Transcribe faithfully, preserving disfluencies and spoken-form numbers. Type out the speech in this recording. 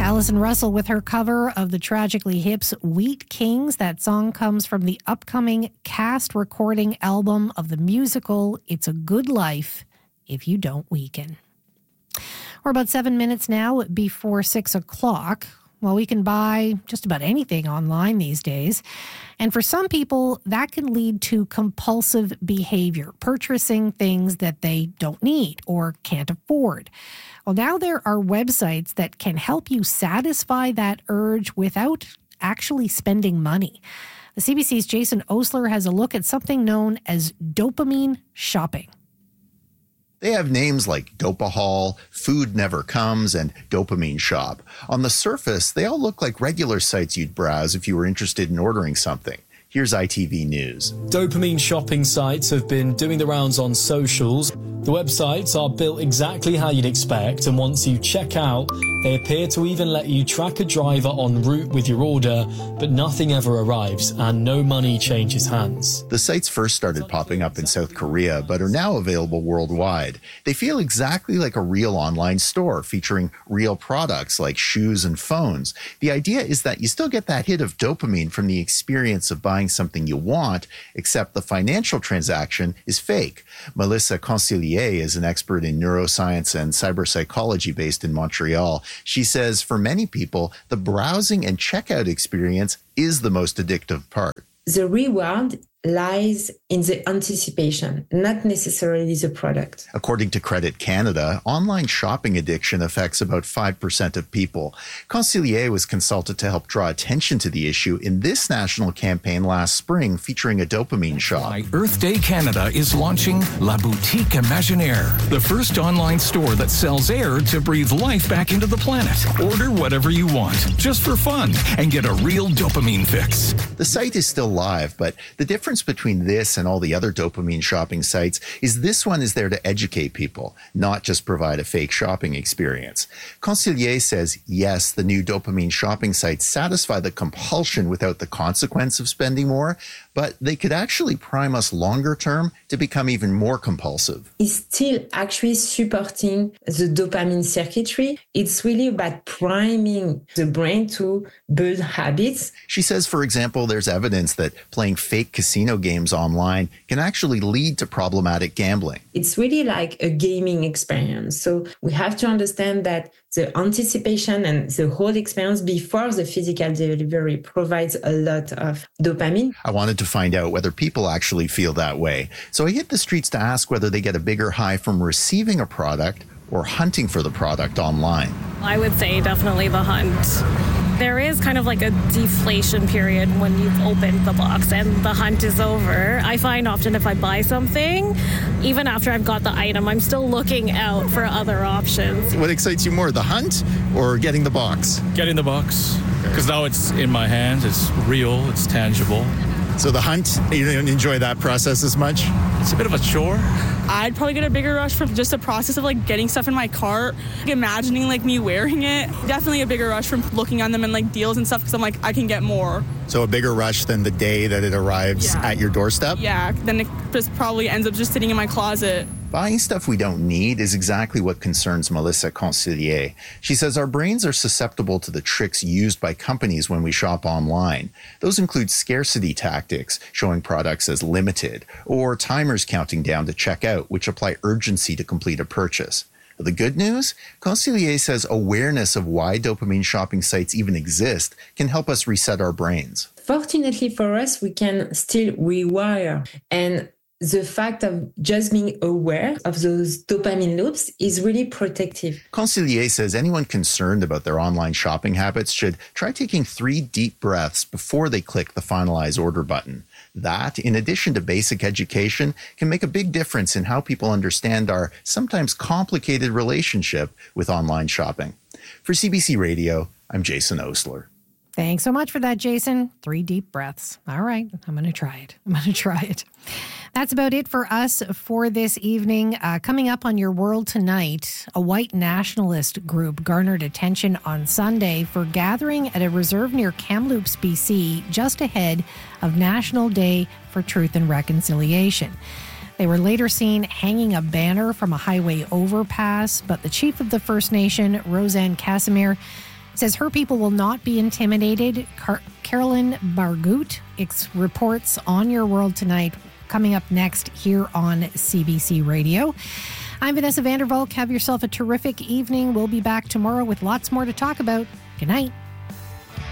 Alison Russell with her cover of the Tragically Hip's Wheat Kings. That song comes from the upcoming cast recording album of the musical It's a Good Life If You Don't Weaken. We're about seven minutes now before six o'clock. Well, we can buy just about anything online these days. And for some people, that can lead to compulsive behavior, purchasing things that they don't need or can't afford. Well, now there are websites that can help you satisfy that urge without actually spending money. The C B C's Jason Osler has a look at something known as dopamine shopping. They have names like Dopahall, Food Never Comes, and Dopamine Shop. On the surface, they all look like regular sites you'd browse if you were interested in ordering something. Here's I T V News. Dopamine shopping sites have been doing the rounds on socials. The websites are built exactly how you'd expect, and once you check out, they appear to even let you track a driver en route with your order, but nothing ever arrives and no money changes hands. The sites first started popping up in South Korea, but are now available worldwide. They feel exactly like a real online store featuring real products like shoes and phones. The idea is that you still get that hit of dopamine from the experience of buying something you want, except the financial transaction is fake. Melissa Concilier is an expert in neuroscience and cyberpsychology based in Montreal. She says for many people, the browsing and checkout experience is the most addictive part. The reward lies in the anticipation, not necessarily the product. According to Credit Canada, online shopping addiction affects about five percent of people. Concilier was consulted to help draw attention to the issue in this national campaign last spring featuring a dopamine shop. Earth Day Canada is launching La Boutique Imaginaire, the first online store that sells air to breathe life back into the planet. Order whatever you want, just for fun, and get a real dopamine fix. The site is still live, but the difference between this and all the other dopamine shopping sites is this one is there to educate people, not just provide a fake shopping experience. Concilier says, yes, the new dopamine shopping sites satisfy the compulsion without the consequence of spending more, but they could actually prime us longer term to become even more compulsive. It's still actually supporting the dopamine circuitry. It's really about priming the brain to build habits. She says, for example, there's evidence that playing fake casino games online can actually lead to problematic gambling. It's really like a gaming experience. So we have to understand that the anticipation and the whole experience before the physical delivery provides a lot of dopamine. I wanted to find out whether people actually feel that way. So I hit the streets to ask whether they get a bigger high from receiving a product or hunting for the product online. I would say definitely the hunt. There is kind of like a deflation period when you've opened the box and the hunt is over. I find often if I buy something, even after I've got the item, I'm still looking out for other options. What excites you more, the hunt or getting the box? Getting the box, because now it's in my hands, it's real, it's tangible. So the hunt, you don't enjoy that process as much? It's a bit of a chore. I'd probably get a bigger rush from just the process of like getting stuff in my cart, like, imagining like me wearing it. Definitely a bigger rush from looking on them and like deals and stuff because I'm like, I can get more. So a bigger rush than the day that it arrives Yeah. at your doorstep? Yeah, then it just probably ends up just sitting in my closet. Buying stuff we don't need is exactly what concerns Melissa Concilier. She says our brains are susceptible to the tricks used by companies when we shop online. Those include scarcity tactics, showing products as limited, or timers counting down to check out, which apply urgency to complete a purchase. The good news? Concilier says awareness of why dopamine shopping sites even exist can help us reset our brains. Fortunately for us, we can still rewire, and the fact of just being aware of those dopamine loops is really protective. Concilier says anyone concerned about their online shopping habits should try taking three deep breaths before they click the finalize order button. That, in addition to basic education, can make a big difference in how people understand our sometimes complicated relationship with online shopping. For C B C Radio, I'm Jason Osler. Thanks so much for that, Jason. Three deep breaths. All right, I'm going to try it. I'm going to try it. That's about it for us for this evening. Uh, coming up on Your World Tonight, a white nationalist group garnered attention on Sunday for gathering at a reserve near Kamloops, B C, just ahead of National Day for Truth and Reconciliation. They were later seen hanging a banner from a highway overpass, but the chief of the First Nation, Roseanne Casimir, says her people will not be intimidated. Car- Carolyn Bargut ex- reports on Your World Tonight, coming up next here on C B C Radio. I'm Vanessa Vandervalk. Have yourself a terrific evening. We'll be back tomorrow with lots more to talk about. Good night.